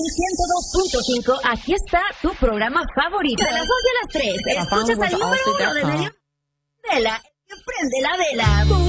102.5, aquí está tu programa favorito. De las 11 a las 3, escuchas al número 1 de medio. Vela, que prende la vela.